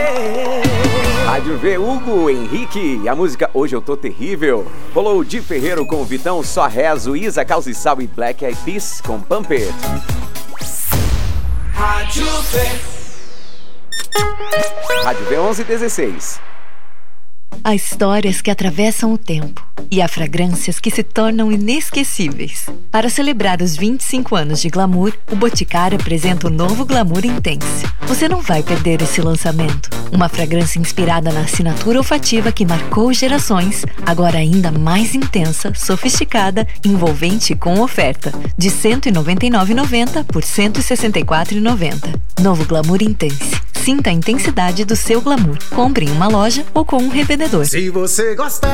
Rádio V, Hugo, Henrique, a música Hoje Eu Tô Terrível. Rolou o Di Ferreiro com o Vitão, Só Rezo, Isa, Causa e Sal e Black Eyed Peas com Pump It. Rádio V. Rádio V 1116. Há histórias que atravessam o tempo e há fragrâncias que se tornam inesquecíveis. Para celebrar os 25 anos de Glamour, o Boticário apresenta o novo Glamour Intense. Você não vai perder esse lançamento. Uma fragrância inspirada na assinatura olfativa que marcou gerações, agora ainda mais intensa, sofisticada, envolvente e com oferta. De R$ 199,90 por R$ 164,90. Novo Glamour Intense. Sinta a intensidade do seu glamour. Compre em uma loja ou com um revendedor. Se você gosta